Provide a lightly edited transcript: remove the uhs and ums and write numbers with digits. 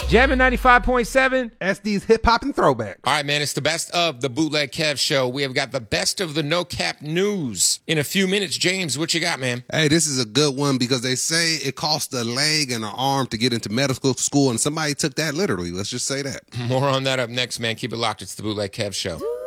Jamming 95.7. SD's hip hop and throwback. All right, man, it's the best of the Bootleg Kev show. We have got the best of the No Cap news. In a few minutes, James, what you got, man? Hey, this is a good one because they say it costs a leg and an arm to get into medical school, and somebody took that literally. Let's just say that. More on that up next, man. Keep it locked. It's the Bootleg Kev show.